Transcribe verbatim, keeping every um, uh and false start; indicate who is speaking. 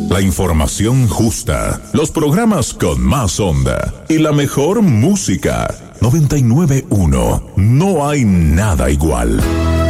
Speaker 1: La información justa, los programas con más onda y la mejor música. noventa y nueve punto uno. No hay nada igual.